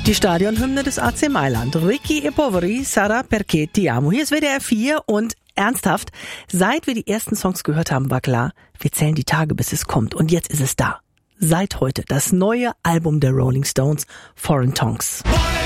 Die Stadionhymne des AC Mailand. Ricky e Poveri, Sarà perché ti amo. Hier ist WDR 4 und ernsthaft, seit wir die ersten Songs gehört haben, war klar, wir zählen die Tage, bis es kommt. Und jetzt ist es da. Seit heute das neue Album der Rolling Stones, Foreign Tongues.